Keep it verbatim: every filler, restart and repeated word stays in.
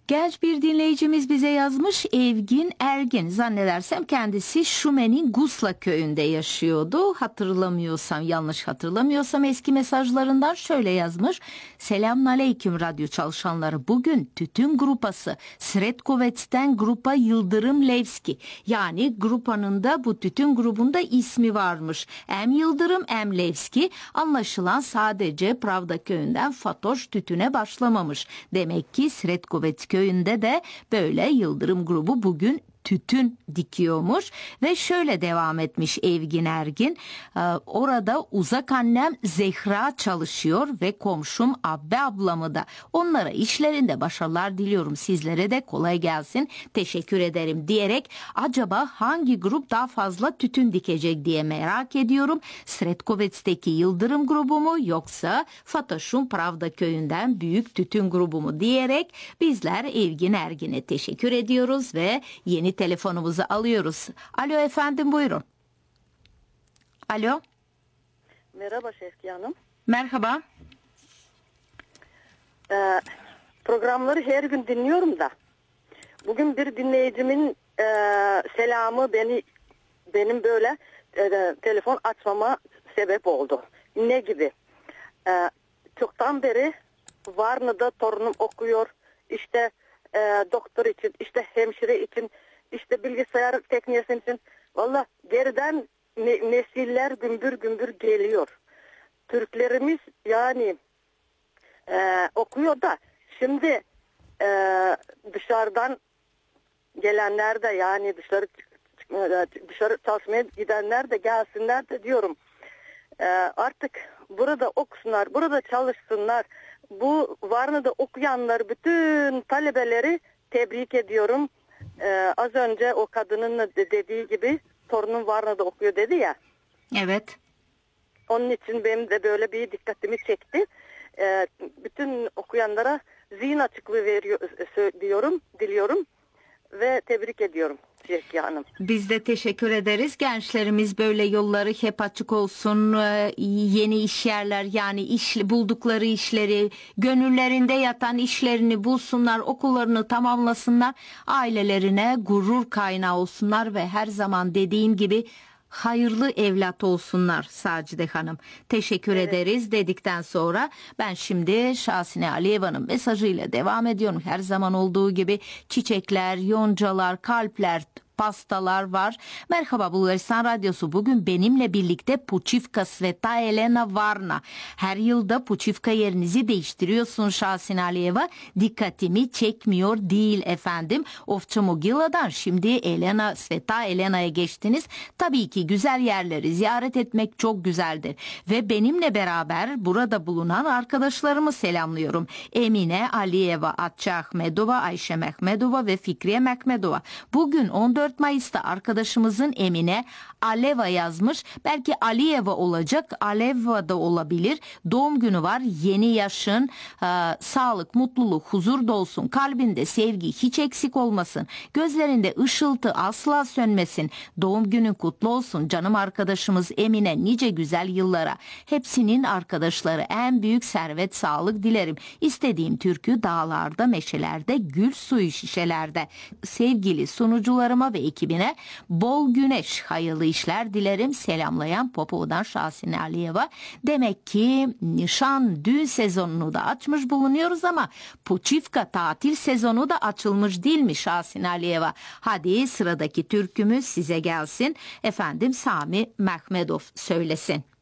Genç bir dinleyicimiz bize yazmış, Evgin Ergin. Zannedersem kendisi Şume'nin Gusla köyünde yaşıyordu. Hatırlamıyorsam, yanlış hatırlamıyorsam eski mesajlarından şöyle yazmış. Selamünaleyküm radyo çalışanları. Bugün tütün grupası Sretkovets'ten Grupa Yıldırım Levski. Yani grupanın da bu tütün grubunda ismi varmış. Em Yıldırım em Levski. Anlaşılan sadece Pravda köyünden Fatoş tütüne başlamamış. Demek ki Sretkovets köyünde de böyle Yıldırım grubu bugün tütün dikiyormuş ve şöyle devam etmiş Evgin Ergin. Orada uzak annem Zehra çalışıyor ve komşum Abbe ablamı da. Onlara işlerinde başarılar diliyorum. Sizlere de kolay gelsin. Teşekkür ederim diyerek acaba hangi grup daha fazla tütün dikecek diye merak ediyorum. Sretkovets'teki Yıldırım grubu mu yoksa Fatoş'un Pravda köyünden büyük tütün grubu mu diyerek bizler Evgin Ergin'e teşekkür ediyoruz ve yeni telefonumuzu alıyoruz. Alo efendim, buyurun. Alo. Merhaba Şevki Hanım. Merhaba. Ee, programları her gün dinliyorum da bugün bir dinleyicimin e, selamı beni benim böyle e, telefon açmama sebep oldu. Ne gibi? Ee, çoktan beri Varna'da torunum okuyor. İşte e, doktor için, işte hemşire için, İşte bilgisayar teknisyeni için. Valla geriden ne, nesiller gümbür gümbür geliyor. Türklerimiz yani e, okuyor da şimdi e, dışarıdan gelenler de yani dışarı dışarı çalışmaya gidenler de gelsinler de diyorum. E, artık burada okusunlar, burada çalışsınlar. Bu Varna'da okuyanlar, bütün talebeleri tebrik ediyorum. Ee, az önce o kadının da dediği gibi torunum Varna'da okuyor dedi ya. Evet. Onun için benim de böyle bir dikkatimi çekti. Ee, bütün okuyanlara zihin açıklığı veriyor, diyorum, diliyorum ve tebrik ediyorum Şevki Hanım. Biz de teşekkür ederiz. Gençlerimiz böyle yolları hep açık olsun. Yeni iş yerler, yani iş, buldukları işleri, gönüllerinde yatan işlerini bulsunlar, okullarını tamamlasınlar, ailelerine gurur kaynağı olsunlar ve her zaman dediğim gibi hayırlı evlat olsunlar Sacide Hanım. Teşekkür evet. ederiz dedikten sonra ben şimdi Şahsine Aliyeva'nın mesajıyla devam ediyorum. Her zaman olduğu gibi çiçekler, yoncalar, kalpler, pastalar var. Merhaba Bulgaristan Radyosu. Bugün benimle birlikte Puçivka Sveta Elena Varna. Her yılda Puçivka yerinizi değiştiriyorsun Şahsine Aliyeva. Dikkatimi çekmiyor değil efendim. Ovça Mogila'dan şimdi Elena, Sveta Elena'ya geçtiniz. Tabii ki güzel yerleri ziyaret etmek çok güzeldir. Ve benimle beraber burada bulunan arkadaşlarımı selamlıyorum. Emine Aliyeva, Atça Ahmedova, Ayşe Mehmedova ve Fikriye Mehmedova. Bugün on dört Mayıs'ta arkadaşımızın Emine Aleva yazmış. Belki Aliyeva olacak, Aleva da olabilir. Doğum günü var. Yeni yaşın, e, sağlık, mutluluk, huzur dolsun. Kalbinde sevgi hiç eksik olmasın. Gözlerinde ışıltı asla sönmesin. Doğum günün kutlu olsun. Canım arkadaşımız Emine nice güzel yıllara. Hepsinin arkadaşları en büyük servet, sağlık dilerim. İstediğim türkü dağlarda, meşelerde, gül suyu şişelerde. Sevgili sunucularıma ve ekibine bol güneş, hayırlı işler dilerim. Selamlayan Popova'dan Şahsine Aliyeva. Demek ki nişan, düğün sezonunu da açmış bulunuyoruz ama Puçivka tatil sezonu da açılmış değil mi Şahsine Aliyeva? Hadi sıradaki türkümüz size gelsin. Efendim Sami Mehmedov söylesin.